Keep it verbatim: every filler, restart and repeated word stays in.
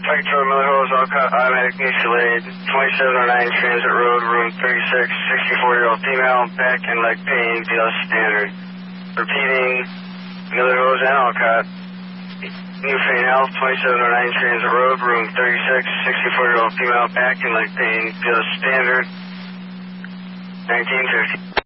Flight Control, Miller Hills, Alcott, automatic mutual twenty-seven oh nine Transit Road, room thirty-six, sixty-four-year-old female, back and leg pain, B L S standard. Repeating, Miller Hills and Alcott. Newfane Health, twenty-seven oh nine Transit Road, room thirty-six, sixty-four-year-old female, back and leg pain, B L S standard. nineteen fifty.